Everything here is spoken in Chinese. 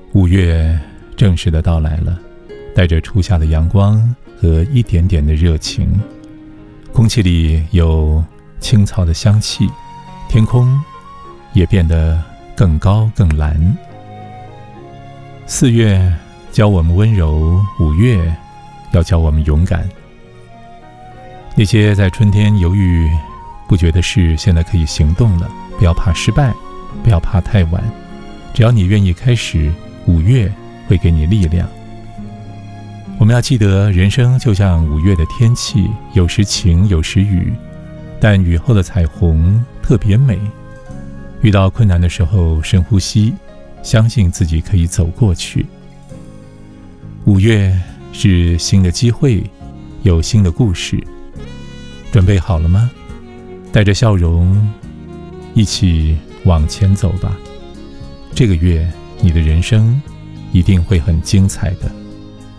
5月正式的到来了，带着初夏的阳光和一点点的热情，空气里有青草的香气，天空也变得更高更蓝。4月教我们温柔，5月要教我们勇敢。那些在春天犹豫不决的事，现在可以行动了。不要怕失败，不要怕太晚，只要你愿意开始，5月会给你力量。我们要记得，人生就像5月的天气，有时晴，有时雨，但雨后的彩虹特别美。遇到困难的时候，深呼吸，相信自己可以走过去。5月是新的机会，有新的故事。准备好了吗？带着笑容，一起往前走吧。这个月，你的人生一定会很精彩的。